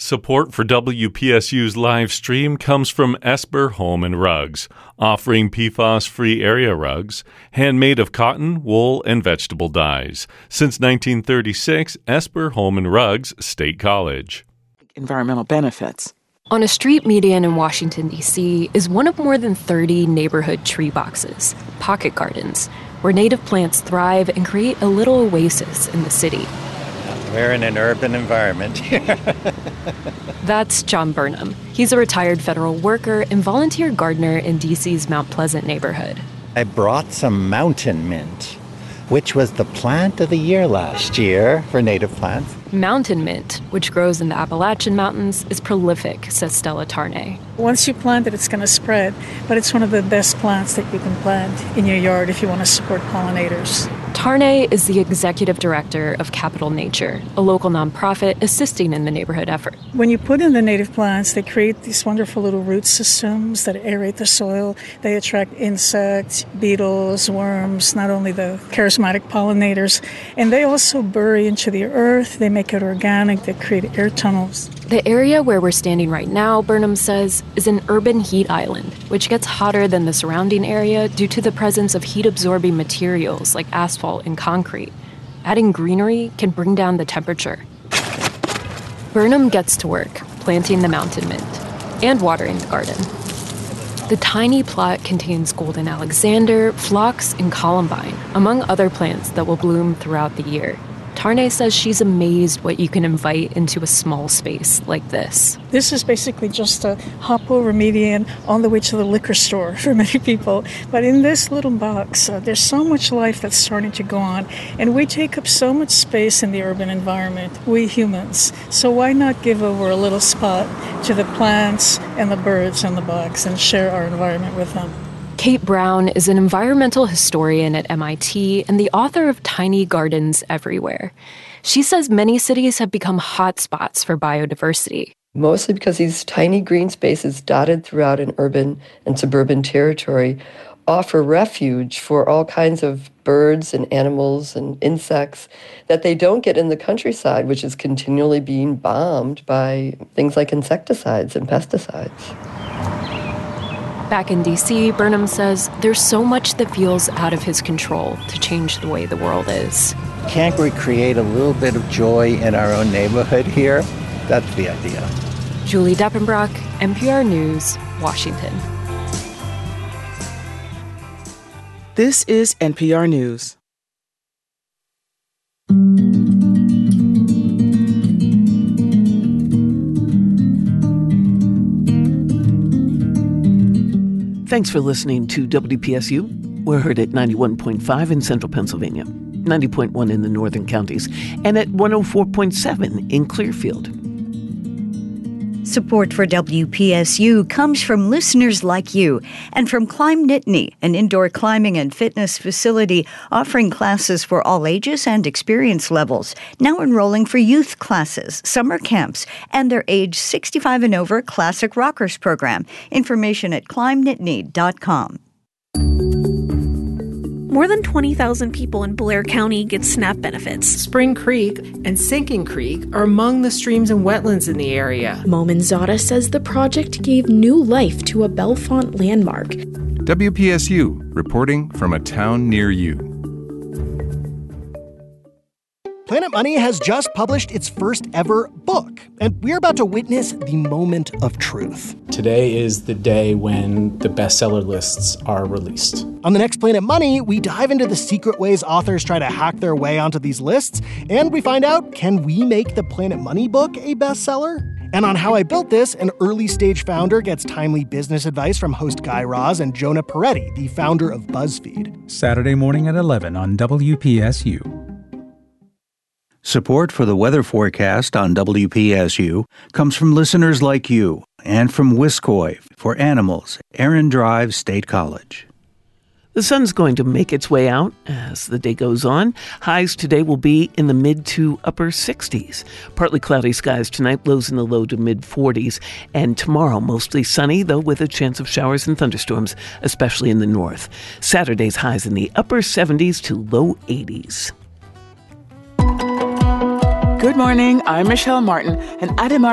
Support for WPSU's live stream comes from Esper Home and Rugs, offering PFAS-free area rugs, handmade of cotton, wool, and vegetable dyes. Since 1936, Esper Home and Rugs, State College. Environmental benefits. On a street median in Washington, D.C., is one of more than 30 neighborhood tree boxes, pocket gardens, where native plants thrive and create a little oasis in the city. We're in an urban environment here. That's John Burnham. He's a retired federal worker and volunteer gardener in D.C.'s Mount Pleasant neighborhood. I brought some mountain mint, which was the plant of the year last year for native plants. Mountain mint, which grows in the Appalachian Mountains, is prolific, says Stella Tarnay. Once you plant it, it's going to spread, but it's one of the best plants that you can plant in your yard if you want to support pollinators. Tarnay is the executive director of Capital Nature, a local nonprofit assisting in the neighborhood effort. When you put in the native plants, they create these wonderful little root systems that aerate the soil. They attract insects, beetles, worms, not only the charismatic pollinators, and they also bury into the earth. They make it organic. They create air tunnels. The area where we're standing right now, Burnham says, is an urban heat island, which gets hotter than the surrounding area due to the presence of heat-absorbing materials like asphalt and concrete. Adding greenery can bring down the temperature. Burnham gets to work, planting the mountain mint and watering the garden. The tiny plot contains golden alexander, phlox, and columbine, among other plants that will bloom throughout the year. Tarnay says she's amazed what you can invite into a small space like this. This is basically just a hop over median on the way to the liquor store for many people. But in this little box, there's so much life that's starting to go on. And we take up so much space in the urban environment, we humans. So why not give over a little spot to the plants and the birds in the box and share our environment with them? Kate Brown is an environmental historian at MIT and the author of Tiny Gardens Everywhere. She says many cities have become hotspots for biodiversity. Mostly because these tiny green spaces dotted throughout an urban and suburban territory offer refuge for all kinds of birds and animals and insects that they don't get in the countryside, which is continually being bombed by things like insecticides and pesticides. Back in D.C., Burnham says there's so much that feels out of his control to change the way the world is. Can't we create a little bit of joy in our own neighborhood here? That's the idea. Julie Deppenbrock, NPR News, Washington. This is NPR News. Thanks for listening to WPSU. We're heard at 91.5 in central Pennsylvania, 90.1 in the northern counties, and at 104.7 in Clearfield. Support for WPSU comes from listeners like you and from Climb Nittany, an indoor climbing and fitness facility offering classes for all ages and experience levels, now enrolling for youth classes, summer camps, and their age 65 and over Classic Rockers program. Information at climbnittany.com. More than 20,000 people in Blair County get SNAP benefits. Spring Creek and Sinking Creek are among the streams and wetlands in the area. Momin Zada says the project gave new life to a Bellefonte landmark. WPSU, reporting from a town near you. Planet Money has just published its first ever book, and we're about to witness the moment of truth. Today is the day when the bestseller lists are released. On the next Planet Money, we dive into the secret ways authors try to hack their way onto these lists, and we find out, can we make the Planet Money book a bestseller? And on How I Built This, an early-stage founder gets timely business advice from host Guy Raz and Jonah Peretti, the founder of BuzzFeed. Saturday morning at 11 on WPSU. Support for the weather forecast on WPSU comes from listeners like you and from Wiscoy for Animals, Aaron Drive State College. The sun's going to make its way out as the day goes on. Highs today will be in the mid to upper 60s. Partly cloudy skies tonight, lows in the low to mid 40s. And tomorrow, mostly sunny, though with a chance of showers and thunderstorms, especially in the north. Saturday's highs in the upper 70s to low 80s. Good morning, I'm Michelle Martin, and Ademar